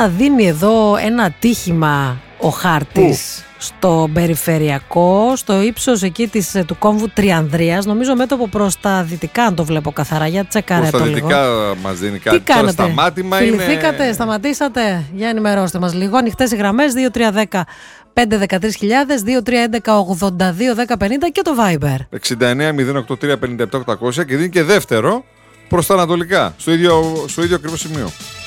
να δίνει εδώ ένα ατύχημα ο χάρτης στο περιφερειακό, στο ύψος εκεί του κόμβου Τριανδρίας, νομίζω μέτωπο προς τα δυτικά, αν το βλέπω καθαρά, για τσεκάρε το λίγο. Προς τα δυτικά μας δίνει κάτι. Τι κάνετε, σταμάτημα φιληθήκατε, είναι... σταματήσατε, για ενημερώστε μας λίγο. Ανοιχτές οι γραμμές 2310 513.000, 2311 82 1050 και το Viber 69 083 57 800 και δίνει και δεύτερο προς τα ανατολικά, στο ίδιο ακριβώς σημείο.